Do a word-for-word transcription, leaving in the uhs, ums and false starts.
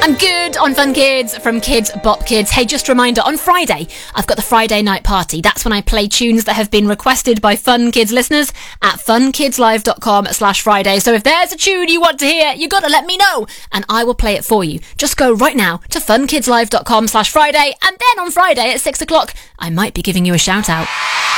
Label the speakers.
Speaker 1: And good on Fun Kids from Kids Bop Kids. Hey, just a reminder, on Friday, I've got the Friday night party. That's when I play tunes that have been requested by Fun Kids listeners at funkidslive.com slash Friday. So if there's a tune you want to hear, you got to let me know and I will play it for you. Just go right now to funkidslive.com slash Friday and then on Friday at six o'clock, I might be giving you a shout out.